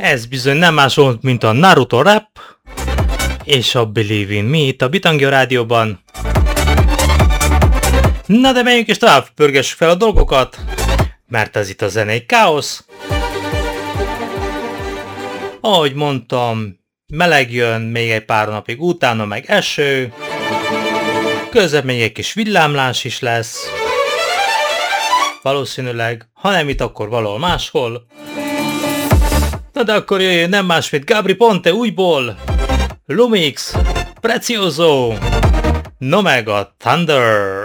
Ez bizony nem más volt, mint a Naruto Rap és a Believe in Me itt a Bitangya rádióban. Na de menjünk is tovább, pörgessük fel a dolgokat, mert ez itt a zenei káosz. Ahogy mondtam, meleg jön még egy pár napig, utána meg eső, közben még egy kis villámlás is lesz. Valószínűleg, ha nem itt, akkor valahol máshol. Na de akkor jöjjön nem más, mint Gabry Ponte újból, Lumix, Precioso, Nomega Thunder.